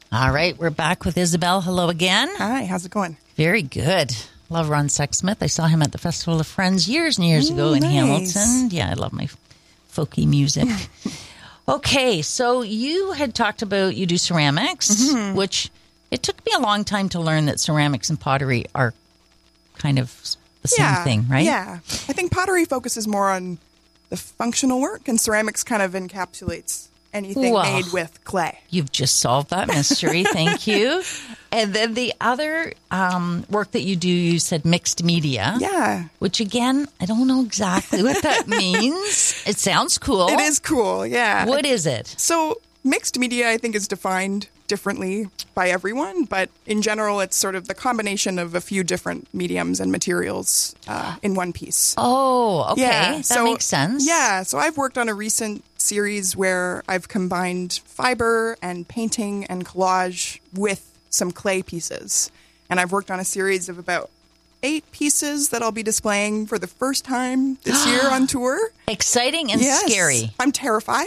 All right, we're back with Isabel. Hello again. Hi, how's it going? Very good. Love Ron Sexsmith. I saw him at the Festival of Friends years and years ago in Hamilton. Yeah, I love my folky music. Okay, so you had talked about you do ceramics, which it took me a long time to learn that ceramics and pottery are kind of the same thing, right? Yeah. I think pottery focuses more on the functional work, and ceramics kind of encapsulates anything made with clay. You've just solved that mystery. Thank you. And then the other work that you do, you said mixed media. Yeah. Which, again, I don't know exactly what that means. It sounds cool. It is cool, yeah. What is it? So mixed media, I think, is defined differently by everyone, but in general, it's sort of the combination of a few different mediums and materials in one piece. Oh, okay. Yeah, that makes sense. Yeah, so I've worked on a recent series where I've combined fiber and painting and collage with some clay pieces. And I've worked on a series of about 8 pieces that I'll be displaying for the first time this year on tour. Exciting and scary. I'm terrified.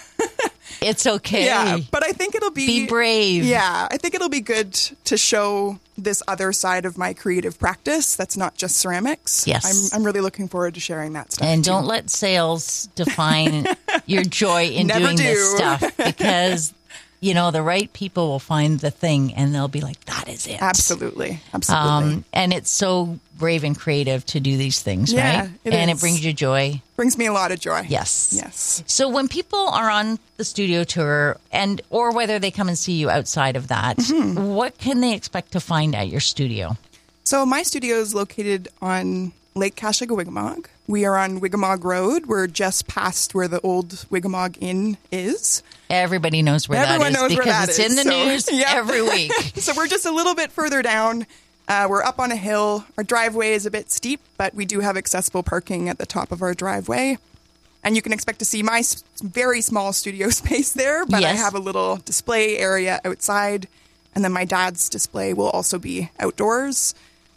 It's okay. Yeah, but I think it'll be brave. Yeah, I think it'll be good to show this other side of my creative practice that's not just ceramics. Yes. I'm really looking forward to sharing that stuff. And too. don't let sales define your joy in Never doing do. this stuff, because you know the right people will find the thing and they'll be like, that is it. Absolutely. And it's so brave and creative to do these things, right? It brings you joy. Brings me a lot of joy. Yes. So when people are on the studio tour, or whether they come and see you outside of that, what can they expect to find at your studio? So my studio is located on Lake Kashigawigamog. We are on Wigamog Road. We're just past where the old Wigamog Inn is. Everybody knows where Everyone that is knows because where that it's is. in the news every week. So we're just a little bit further down. We're up on a hill. Our driveway is a bit steep, but we do have accessible parking at the top of our driveway. And you can expect to see my very small studio space there, but I have a little display area outside. And then my dad's display will also be outdoors.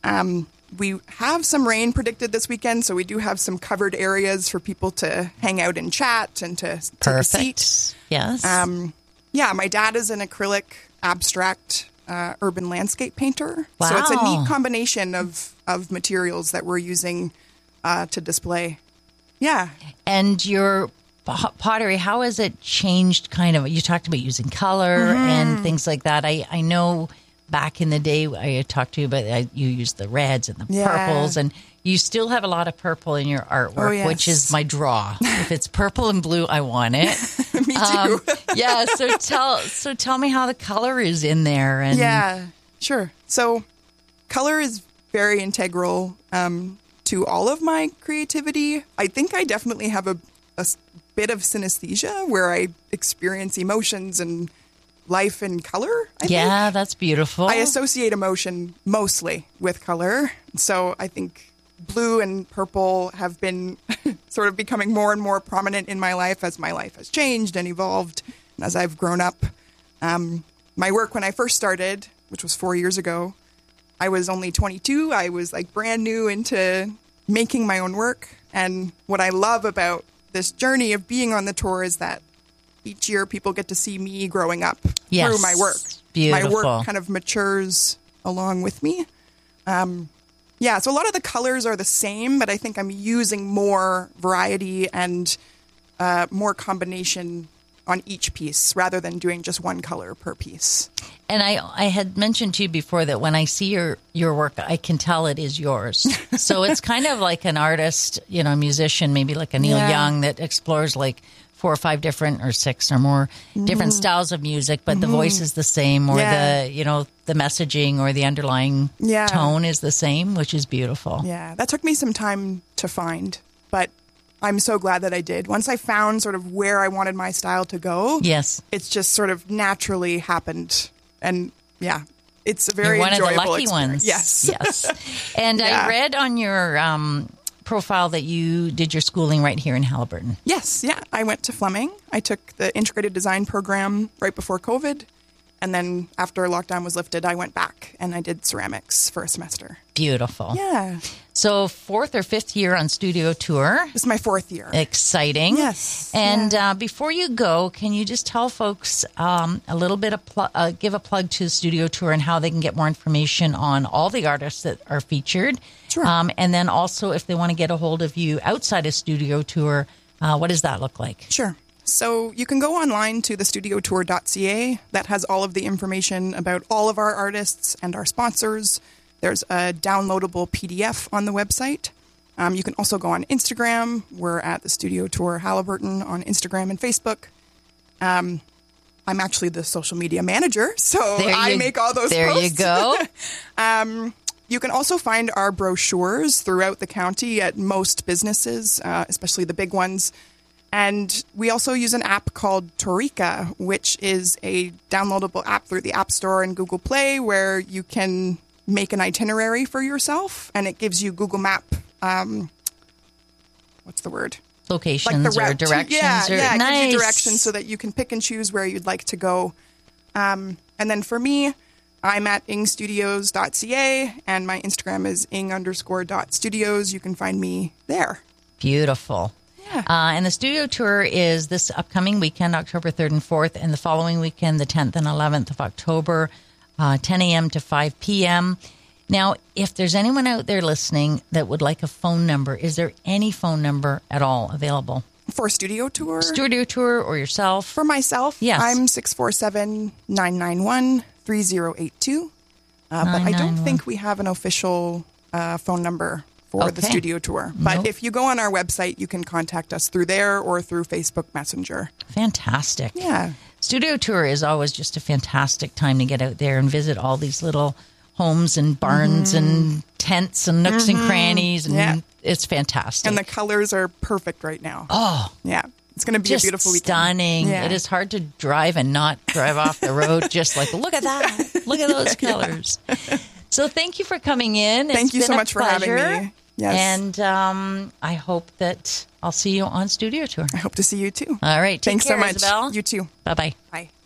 We have some rain predicted this weekend, so we do have some covered areas for people to hang out and chat and to take a seat. Yes. My dad is an acrylic abstract urban landscape painter. Wow. So it's a neat combination of materials that we're using to display. Yeah. And your pottery, how has it changed kind of? You talked about using color and things like that. I know back in the day I talked to you about you used the reds and the purples, and you still have a lot of purple in your artwork, which is my draw. If it's purple and blue, I want it. Me too. So tell me how the color is in there. And yeah, sure. So color is very integral to all of my creativity. I think I definitely have a bit of synesthesia where I experience emotions and life in color. I think. That's beautiful. I associate emotion mostly with color. So I think blue and purple have been sort of becoming more and more prominent in my life as my life has changed and evolved and as I've grown up. My work when I first started, which was 4 years ago, I was only 22. I was like brand new into making my own work. And what I love about this journey of being on the tour is that each year people get to see me growing up through my work. Beautiful. My work kind of matures along with me. So a lot of the colors are the same, but I think I'm using more variety and more combination on each piece rather than doing just one color per piece. And I had mentioned to you before that when I see your work, I can tell it is yours. So it's kind of like an artist, a musician, maybe like a Neil Young that explores like 4 or 5 different or 6 or more different styles of music, but the voice is the same, or the messaging or the underlying tone is the same, which is beautiful. Yeah, that took me some time to find, but I'm so glad that I did. Once I found sort of where I wanted my style to go, it's just sort of naturally happened. And it's a very You're one enjoyable of the lucky experience. ones. Yes. And I read on your profile that you did your schooling right here in Haliburton. Yes, I went to Fleming. I took the integrated design program right before COVID, And then after lockdown was lifted, I went back and I did ceramics for a semester. Beautiful. Yeah. So 4th or 5th year on studio tour. This is my 4th year. Exciting. Yes. And before you go, can you just tell folks a little bit of give a plug to the studio tour and how they can get more information on all the artists that are featured? Sure. And then also if they want to get a hold of you outside of studio tour, what does that look like? Sure. So you can go online to thestudiotour.ca. That has all of the information about all of our artists and our sponsors. There's a downloadable PDF on the website. You can also go on Instagram. We're at the Studio Tour Haliburton on Instagram and Facebook. I'm actually the social media manager, so I make all those posts. There you go. You can also find our brochures throughout the county at most businesses, especially the big ones. And we also use an app called Tourica, which is a downloadable app through the App Store and Google Play where you can make an itinerary for yourself. And it gives you Google Map, what's the word? Locations like the route. or directions. Yeah, nice. it gives you directions so that you can pick and choose where you'd like to go. And then for me, I'm at ingstudios.ca and my Instagram is ing_.studios. You can find me there. Beautiful. Yeah. And the studio tour is this upcoming weekend, October 3rd and 4th, and the following weekend, the 10th and 11th of October, 10 a.m. to 5 p.m. Now, if there's anyone out there listening that would like a phone number, is there any phone number at all available? For Studio Tour? Studio Tour or yourself? For myself, yes. I'm 647-991-3082. But I don't think we have an official phone number for the Studio Tour. But if you go on our website, you can contact us through there or through Facebook Messenger. Fantastic. Yeah. Studio Tour is always just a fantastic time to get out there and visit all these little homes and barns and tents and nooks and crannies. And it's fantastic. And the colors are perfect right now. Oh. Yeah. It's going to be just a beautiful weekend. Stunning. Yeah. It is hard to drive and not drive off the road. Just like, look at that. Look at those colors. So thank you for coming in. Thank you so much for having me. Yes. And I hope that I'll see you on Studio Tour. I hope to see you too. All right. Thanks Take care, so much. Isabel. You too. Bye-bye. Bye.